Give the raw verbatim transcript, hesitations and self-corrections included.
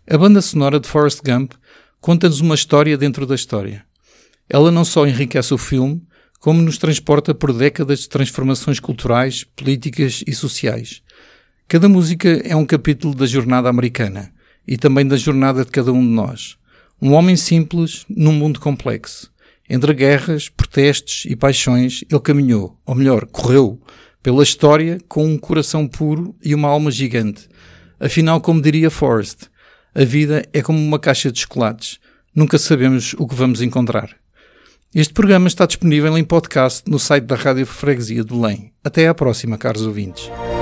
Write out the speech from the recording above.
A banda sonora de Forrest Gump conta-nos uma história dentro da história. Ela não só enriquece o filme, como nos transporta por décadas de transformações culturais, políticas e sociais. Cada música é um capítulo da jornada americana e também da jornada de cada um de nós. Um homem simples num mundo complexo. Entre guerras, protestos e paixões, ele caminhou, ou melhor, correu, pela história com um coração puro e uma alma gigante. Afinal, como diria Forrest, a vida é como uma caixa de chocolates. Nunca sabemos o que vamos encontrar. Este programa está disponível em podcast no site da Rádio Freguesia de Belém. Até à próxima, caros ouvintes.